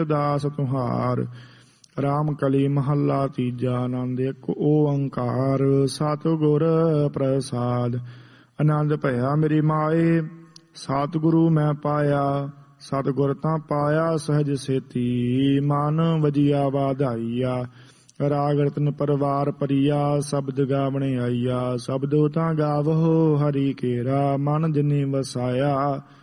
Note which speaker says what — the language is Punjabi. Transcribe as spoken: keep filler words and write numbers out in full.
Speaker 1: ਦਾਸ ਤੁਹਾਰ। ਰਾਮ ਕਲੀ ਮਹੱਲਾ ਤੀਜਾ। ਆਨੰਦ ਇੱਕ ਓੰਕਾਰ ਸਤਿਗੁਰ ਪ੍ਰਸਾਦ। ਆਨੰਦ ਭਇਆ ਮੇਰੀ ਮਾਏ ਸਤਿਗੁਰੂ ਮੈਂ ਪਾਇਆ। ਸਤਿਗੁਰ ਤਾਂ ਪਾਇਆ ਸਹਿਜ ਸੇਤੀ। ਮਨ ਵਜੀਆ ਵਾਧਾਈਆ। ਰਾਗ ਰਤਨ ਪਰਵਾਰ ਪਰੀਆ। ਸ਼ਬਦ ਗਾਵਣੇ ਆਈਆ। ਸ਼ਬਦੋ ਤਾਂ ਗਾਵਹੋ ਹਰੀ ਕੇਰਾ। ਮਨ ਜਿਨੀ ਵਸਾਇਆ